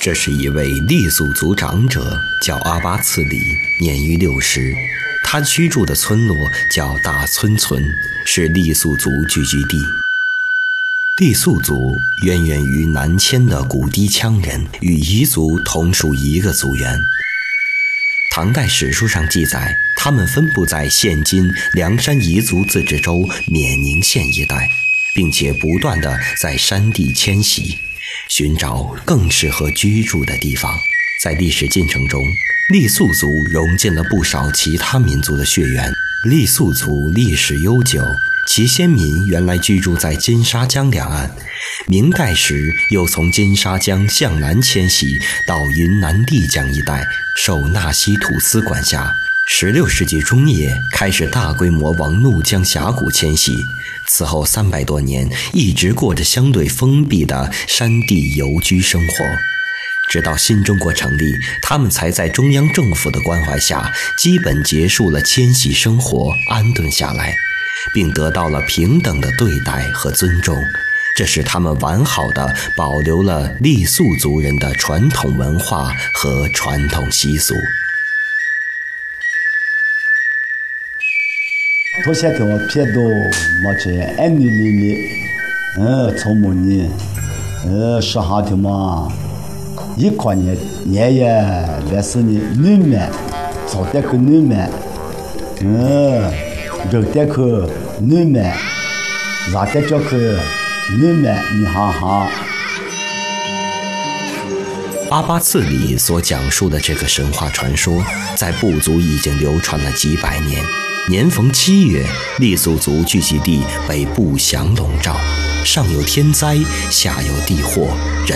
这是一位傈僳族长者，叫阿巴次里，年逾60。他居住的村落叫大村村，是傈僳族聚居地。傈僳族渊源于南迁的古氐羌人，与彝族同属一个族源。唐代史书上记载，他们分布在现今凉山彝族自治州冕宁县一带，并且不断地在山地迁徙，寻找更适合居住的地方。在历史进程中，傈僳族融进了不少其他民族的血缘。傈僳族历史悠久，其先民原来居住在金沙江两岸，明代时又从金沙江向南迁徙到云南丽江一带，受纳西土司管辖。16世纪中叶开始大规模往怒江峡谷迁徙，此后300多年一直过着相对封闭的山地游居生活。直到新中国成立，他们才在中央政府的关怀下，基本结束了迁徙生活，安顿下来，并得到了平等的对待和尊重。这使他们完好地保留了傈僳族人的传统文化和传统习俗。 头些天我撇到么子安尼里，从某年说好的嘛。一块年也来是你女们，早点去女们，肉点去女们，热点就去女们，你哈哈。 阿巴次里所讲述的这个神话传说，在部族已经流传了几百年。年逢7月，傈僳族聚集地被不祥笼罩，上有天灾，下有地祸，